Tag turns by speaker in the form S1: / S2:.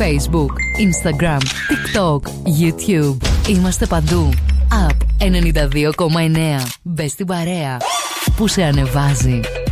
S1: Facebook, Instagram, TikTok, YouTube. Είμαστε παντού. App 92,9. Μπες στην παρέα που σε ανεβάζει.